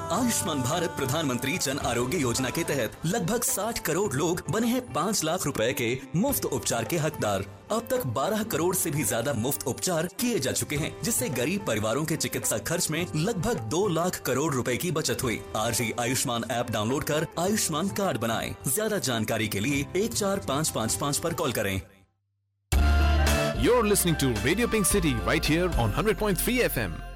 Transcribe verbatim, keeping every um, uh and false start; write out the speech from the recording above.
आयुष्मान भारत प्रधानमंत्री जन आरोग्य योजना के तहत लगभग साठ करोड़ लोग बने हैं पाँच लाख रुपए के मुफ्त उपचार के हकदार। अब तक बारह करोड़ से भी ज्यादा मुफ्त उपचार किए जा चुके हैं, जिससे गरीब परिवारों के चिकित्सा खर्च में लगभग दो लाख करोड़ रुपए की बचत हुई। आज ही आयुष्मान ऐप डाउनलोड कर आयुष्मान कार्ड बनाएं। ज्यादा जानकारी के लिए एक चार पाँच पाँच पाँच पर कॉल करें। You're listening to Radio Pink City right here on one hundred point three F M.